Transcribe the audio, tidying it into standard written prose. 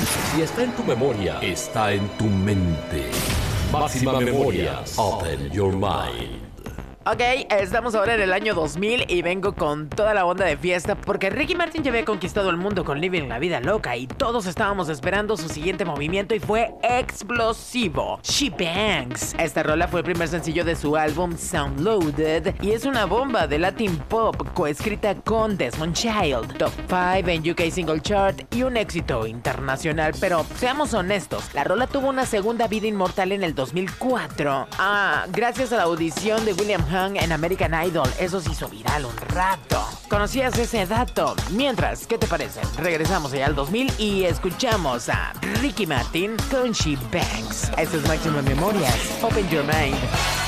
Si está en tu memoria, está en tu mente. Máxima Memorias. Open your mind. Ok, estamos ahora en el año 2000 y vengo con toda la onda de fiesta porque Ricky Martin ya había conquistado el mundo con Living la Vida Loca y todos estábamos esperando su siguiente movimiento y fue explosivo. She Bangs. Esta rola fue el primer sencillo de su álbum Soundloaded y es una bomba de Latin Pop coescrita con Desmond Child. Top 5 en UK Single Chart y un éxito internacional, pero seamos honestos, la rola tuvo una segunda vida inmortal en el 2004. Gracias a la audición de William en American Idol. Eso se hizo viral un rato. ¿Conocías ese dato? Mientras, ¿qué te parece? Regresamos allá al 2000 y escuchamos a Ricky Martin con She Bangs. Esto es Máxima Memorias. Open your mind.